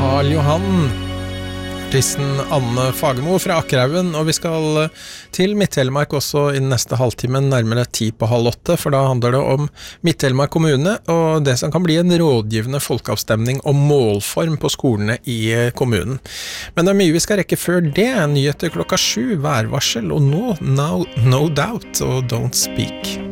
Karl Johan, artisten Anne Fagermo fra Akkerhaugen, og vi skal til Midt-Telemark også i den neste halvtimen, nærmere 7:50, for da handler det om Midt-Telemark kommune og det som kan bli en rådgivende folkeavstemning om målform på skolene i kommunen. Men det er mye vi skal rekke før det, nyheter 7:00, værvarsel, og nå No Doubt og Don't Speak.